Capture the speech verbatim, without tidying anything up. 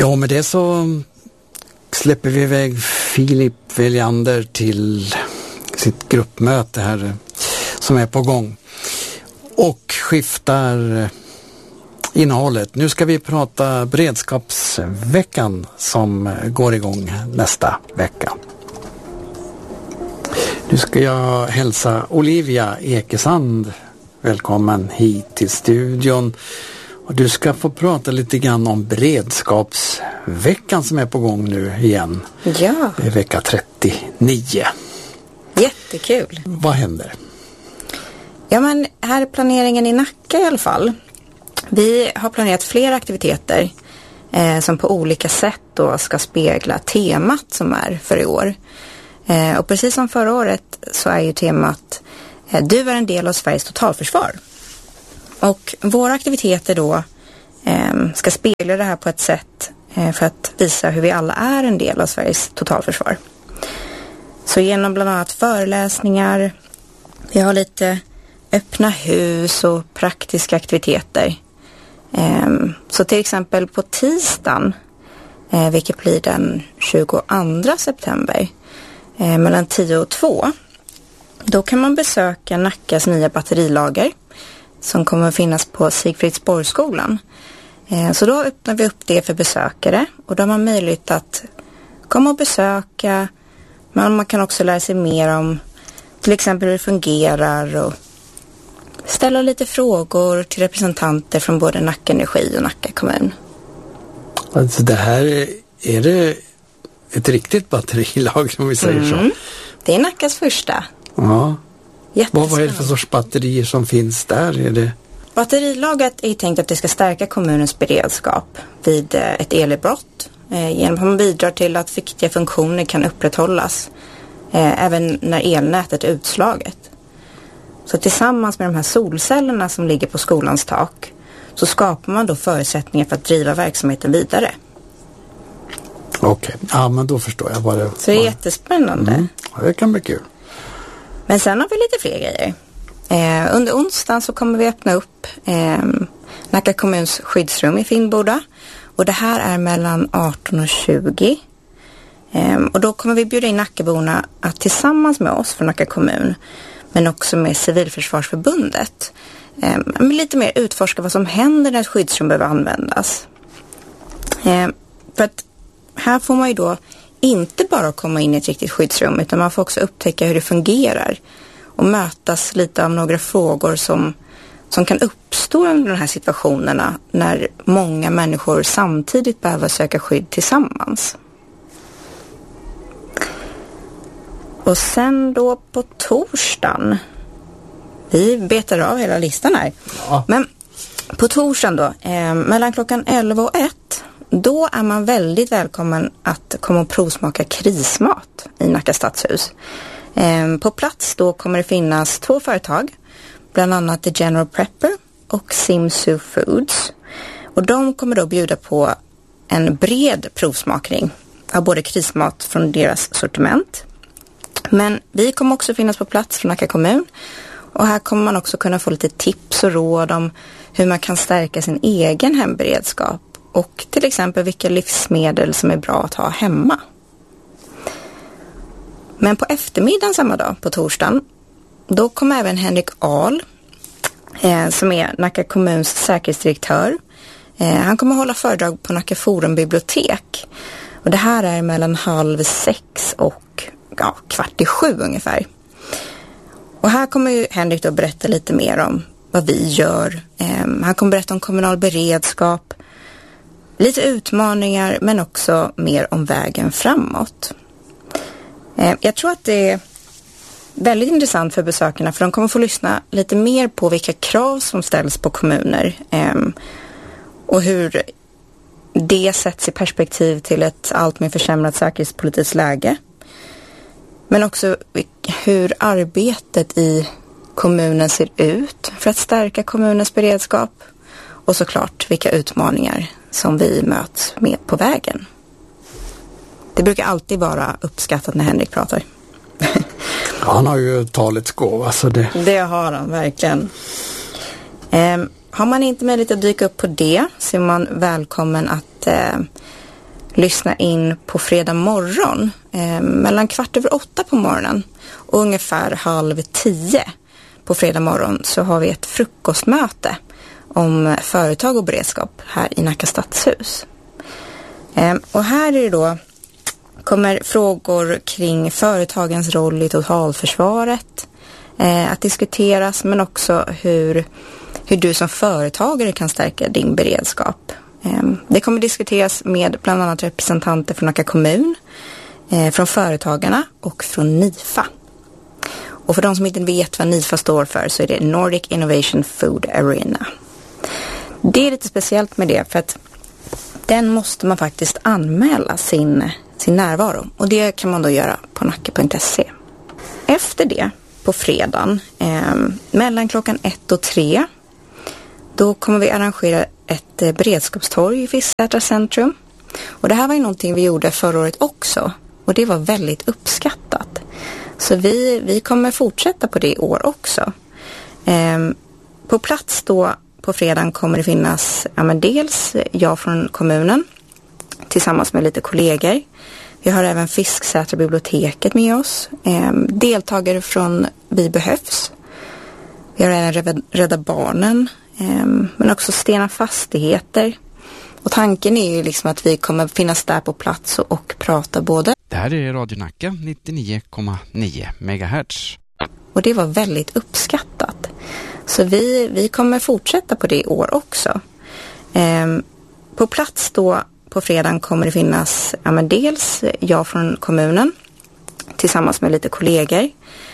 Ja, med det så släpper vi iväg Filip Veljander till sitt gruppmöte här som är på gång och skiftar innehållet. Nu ska vi prata beredskapsveckan som går igång nästa vecka. Nu ska jag hälsa Olivia Ekesand välkommen hit till studion. Och du ska få prata lite grann om beredskapsveckan som är på gång nu igen. Ja. Det är vecka trettionio. Jättekul. Vad händer? Ja, men här är planeringen i Nacka i alla fall. Vi har planerat flera aktiviteter eh, som på olika sätt då ska spegla temat som är för i år. Eh, och precis som förra året så är ju temat eh, Du är en del av Sveriges totalförsvar. Och våra aktiviteter då eh, ska spegla det här på ett sätt eh, för att visa hur vi alla är en del av Sveriges totalförsvar. Så genom bland annat föreläsningar, vi har lite öppna hus och praktiska aktiviteter. Eh, så till exempel på tisdagen, eh, vilket blir den tjugoandra september, eh, mellan tio och två, då kan man besöka Nackas nya batterilager som kommer att finnas på Sigfridsborgsskolan. Eh, så då öppnar vi upp det för besökare och då har man möjlighet att komma och besöka, men man kan också lära sig mer om till exempel hur det fungerar och ställa lite frågor till representanter från både Nacka Energi och Nacka kommun. Alltså det här är, är det ett riktigt batterilag som vi säger mm. så? Det är Nackas första. Ja. Vad, vad är det för sorts batterier som finns där? Är det... Batterilaget är tänkt att det ska stärka kommunens beredskap vid ett elbrott eh, genom att man bidrar till att viktiga funktioner kan upprätthållas eh, även när elnätet är utslaget. Så tillsammans med de här solcellerna som ligger på skolans tak så skapar man då förutsättningar för att driva verksamheten vidare. Okej, okay. Ja men då förstår jag vad det... Så det är jättespännande. Mm. Ja, det kan bli kul. Men sen har vi lite fler grejer. Eh, under onsdagen så kommer vi öppna upp eh, Nacka kommuns skyddsrum i Finnboda. Och det här är mellan arton och tjugo. Eh, och då kommer vi bjuda in Nackaborna att tillsammans med oss från Nacka kommun, men också med Civilförsvarsförbundet, eh, lite mer utforska vad som händer när ett skyddsrum behöver användas. Eh, för att här får man ju då inte bara komma in i ett riktigt skyddsrum, utan man får också upptäcka hur det fungerar och mötas lite av några frågor som, som kan uppstå under de här situationerna när många människor samtidigt behöver söka skydd tillsammans. Och sen då på torsdagen, vi betar av hela listan här, ja. Men på torsdagen då, eh, mellan klockan elva och ett, då är man väldigt välkommen att komma och provsmaka krismat i Nacka stadshus. Eh, på plats då kommer det finnas två företag, bland annat The General Prepper och Simsu Foods. Och de kommer då bjuda på en bred provsmakning av både krismat från deras sortiment. Men vi kommer också finnas på plats från Nacka kommun. Och här kommer man också kunna få lite tips och råd om hur man kan stärka sin egen hemberedskap. Och till exempel vilka livsmedel som är bra att ha hemma. Men på eftermiddagen samma dag, på torsdagen, då kommer även Henrik Ahl, eh, som är Nacka kommuns säkerhetsdirektör. Eh, han kommer hålla föredrag på Nacka Forum bibliotek. Och det här är mellan halv sex och ja, kvart i sju ungefär. Och här kommer ju Henrik då berätta lite mer om vad vi gör. Eh, han kommer berätta om kommunal beredskap, lite utmaningar, men också mer om vägen framåt. Eh, jag tror att det är väldigt intressant för besökarna, för de kommer få lyssna lite mer på vilka krav som ställs på kommuner eh, och hur det sätts i perspektiv till ett allt mer försämrat säkerhetspolitiskt läge. Men också hur arbetet i kommunen ser ut för att stärka kommunens beredskap. Och såklart vilka utmaningar som vi möts med på vägen. Det brukar alltid vara uppskattat när Henrik pratar. Ja, han har ju talets gåva. Så det... det har han verkligen. Eh, har man inte möjlighet att dyka upp på det, så är man välkommen att eh, lyssna in på fredag morgon eh, mellan kvart över åtta på morgonen och ungefär halv tio på fredag morgon så har vi ett frukostmöte om företag och beredskap här i Nacka stadshus. Eh, och här är det då kommer frågor kring företagens roll i totalförsvaret eh, att diskuteras, men också hur, hur du som företagare kan stärka din beredskap. Eh, det kommer diskuteras med bland annat representanter från Nacka kommun, eh, från företagarna och från NIFA. Och för de som inte vet vad NIFA står för så är det Nordic Innovation Food Arena. Det är lite speciellt med det för att den måste man faktiskt anmäla sin, sin närvaro. Och det kan man då göra på nacka punkt se. Efter det, på fredagen, eh, mellan klockan ett och tre, då kommer vi arrangera ett eh, beredskapstorg i Fisksätra centrum. Och det här var ju någonting vi gjorde förra året också. Och det var väldigt uppskattat. Så vi, vi kommer fortsätta på det i år också. Eh, på plats då på fredagen kommer det finnas ja, men dels jag från kommunen tillsammans med lite kollegor. Vi har även Fisksätra biblioteket med oss. Eh, deltagare från Vi behövs. Vi har även Rädda Barnen. Eh, men också Stena Fastigheter. Och tanken är ju liksom att vi kommer finnas där på plats och, och prata både. Det här är Radio Nacka nittionio komma nio megahertz. Och det var väldigt uppskattat. Så vi, vi kommer fortsätta på det i år också. Eh, på plats då på fredagen kommer det finnas ja, men dels jag från kommunen tillsammans med lite kollegor.